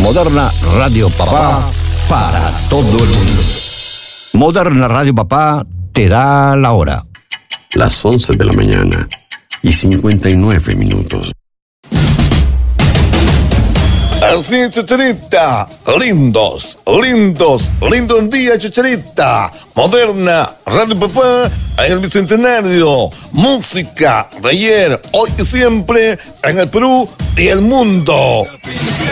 Moderna Radio Papá para todo el mundo. Moderna Radio Papá te da la hora. Las 11 de la mañana y 59 minutos. Así, Chicharita. Lindos, lindos, lindo un día, Chicharita. Moderna Radio Papá en el Bicentenario. Música de ayer, hoy y siempre en el Perú y el mundo.